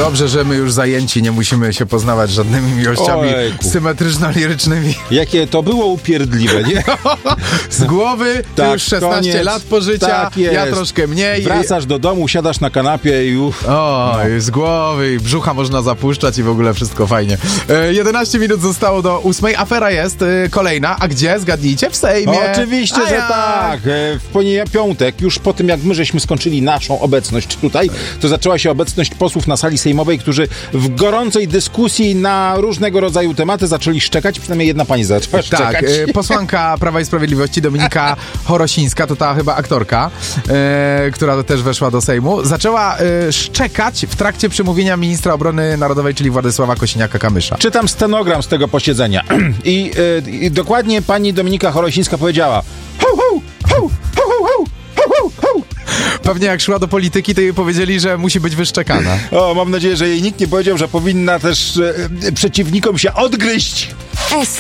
Dobrze, że my już zajęci, nie musimy się poznawać żadnymi miłościami symetryczno-lirycznymi. Jakie to było upierdliwe, nie? Z głowy, ty już 16 lat pożycia, tak ja troszkę mniej. Wracasz do domu, siadasz na kanapie i uff. Z głowy i brzucha można zapuszczać i w ogóle wszystko fajnie. 11 minut zostało do 8. Afera jest kolejna. A gdzie? Zgadnijcie? W Sejmie. Oczywiście, że tak. W piątek, już po tym jak my żeśmy skończyli naszą obecność tutaj, to zaczęła się obecność posłów na sali sejmowej, którzy w gorącej dyskusji na różnego rodzaju tematy zaczęli szczekać. Przynajmniej jedna pani zaczęła szczekać. Tak, posłanka Prawa i Sprawiedliwości Dominika Chorosińska, to ta chyba aktorka, która też weszła do Sejmu, zaczęła szczekać w trakcie przemówienia ministra obrony narodowej, czyli Władysława Kosiniaka-Kamysza. Czytam stenogram z tego posiedzenia i dokładnie pani Dominika Chorosińska powiedziała: ho, ho, ho, ho, ho, ho, ho, ho. Pewnie jak szła do polityki, to jej powiedzieli, że musi być wyszczekana. Mam nadzieję, że jej nikt nie powiedział, że powinna też przeciwnikom się odgryźć. SK